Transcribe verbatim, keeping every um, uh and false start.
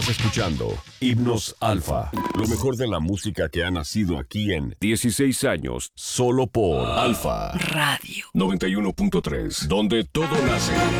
Escuchando Himnos Alfa, lo mejor de la música que ha nacido aquí en dieciséis años, solo por Alfa Radio noventa y uno punto tres, donde todo nace.